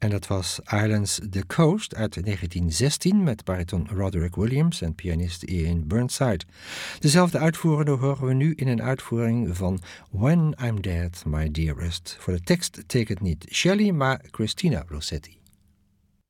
En dat was Islands the Coast uit 1916 met bariton Roderick Williams en pianist Ian Burnside. Dezelfde uitvoerende horen we nu in een uitvoering van When I'm Dead, My Dearest. Voor de tekst tekent niet Shelley, maar Christina Rossetti.